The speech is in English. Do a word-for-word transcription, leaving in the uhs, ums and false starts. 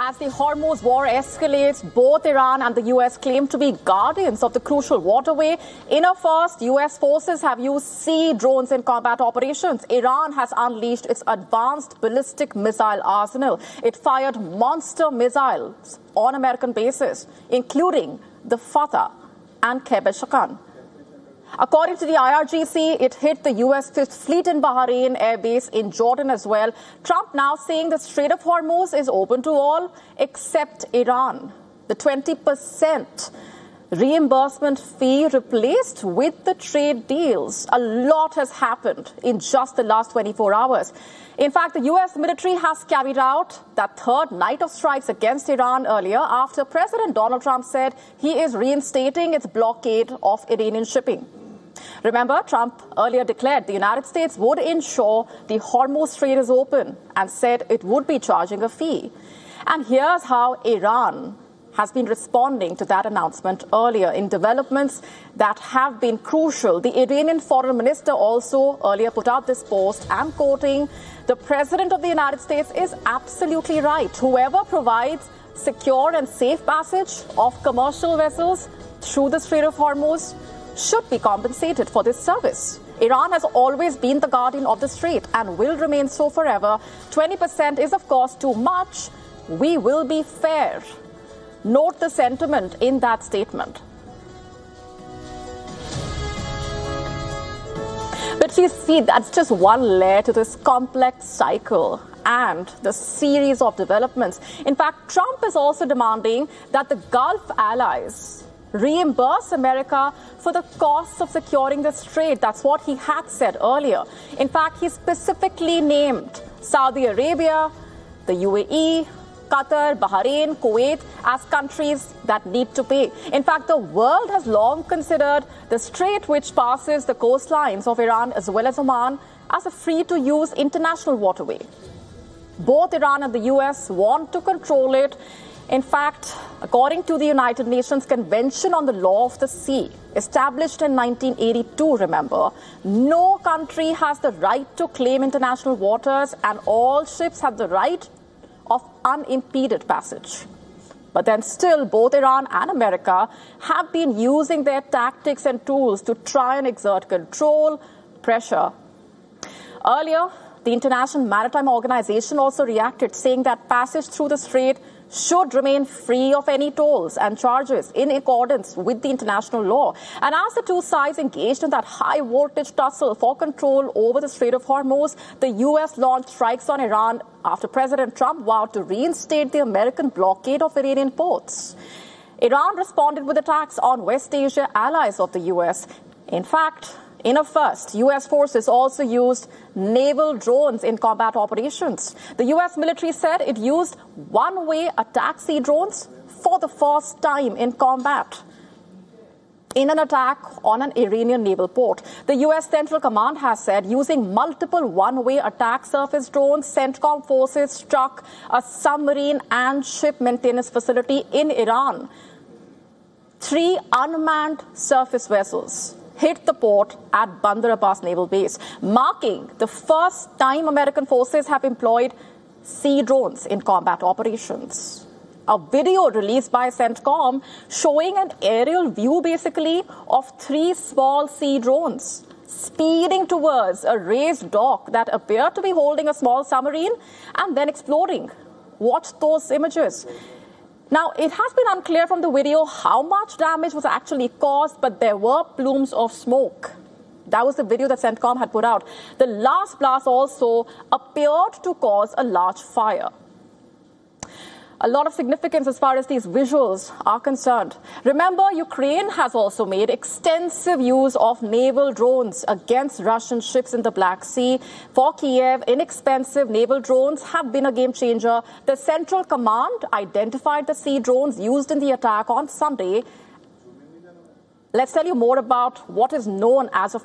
As the Hormuz war escalates, both Iran and the U S claim to be guardians of the crucial waterway. In a first, U S forces have used sea drones in combat operations. Iran has unleashed its advanced ballistic missile arsenal. It fired monster missiles on American bases, including the Fatah and Kebeshkan. According to the I R G C, it hit the U S Fifth Fleet in Bahrain Air Base in Jordan as well. Trump now saying the Strait of Hormuz is open to all except Iran. The twenty percent reimbursement fee replaced with the trade deals. A lot has happened in just the last twenty-four hours. In fact, the U S military has carried out that third night of strikes against Iran earlier after President Donald Trump said he is reinstating its blockade of Iranian shipping. Remember, Trump earlier declared the United States would ensure the Hormuz Strait is open and said it would be charging a fee. And here's how Iran has been responding to that announcement earlier in developments that have been crucial. The Iranian foreign minister also earlier put out this post. I'm quoting, "The President of the United States is absolutely right. Whoever provides secure and safe passage of commercial vessels through the Strait of Hormuz should be compensated for this service. Iran has always been the guardian of the strait and will remain so forever. twenty percent is, of course, too much. We will be fair." Note the sentiment in that statement. But you see, that's just one layer to this complex cycle and the series of developments. In fact, Trump is also demanding that the Gulf allies reimburse America for the costs of securing the strait. That's what he had said earlier. In fact, he specifically named Saudi Arabia, the U A E, Qatar, Bahrain, Kuwait as countries that need to pay. In fact, the world has long considered the strait, which passes the coastlines of Iran as well as Oman, as a free-to-use international waterway. Both Iran and the U S want to control it. In fact, according to the United Nations Convention on the Law of the Sea, established in nineteen eighty-two, remember, no country has the right to claim international waters and all ships have the right of unimpeded passage. But then still, both Iran and America have been using their tactics and tools to try and exert control, pressure. Earlier, the International Maritime Organization also reacted, saying that passage through the strait should remain free of any tolls and charges in accordance with the international law. And as the two sides engaged in that high-voltage tussle for control over the Strait of Hormuz, the U S launched strikes on Iran after President Trump vowed to reinstate the American blockade of Iranian ports. Iran responded with attacks on West Asia allies of the U S. In fact, in a first, U S forces also used naval drones in combat operations. The U S military said it used one-way attack sea drones for the first time in combat in an attack on an Iranian naval port. The U S Central Command has said using multiple one-way attack surface drones, CENTCOM forces struck a submarine and ship maintenance facility in Iran. Three unmanned surface vessels hit the port at Bandar Abbas Naval Base, marking the first time American forces have employed sea drones in combat operations. A video released by CENTCOM showing an aerial view, basically, of three small sea drones speeding towards a raised dock that appeared to be holding a small submarine and then exploding. Watch those images. Now, it has been unclear from the video how much damage was actually caused, but there were plumes of smoke. That was the video that CENTCOM had put out. The last blast also appeared to cause a large fire. A lot of significance as far as these visuals are concerned. Remember, Ukraine has also made extensive use of naval drones against Russian ships in the Black Sea. For Kiev, inexpensive naval drones have been a game changer. The Central Command identified the sea drones used in the attack on Sunday. Let's tell you more about what is known as of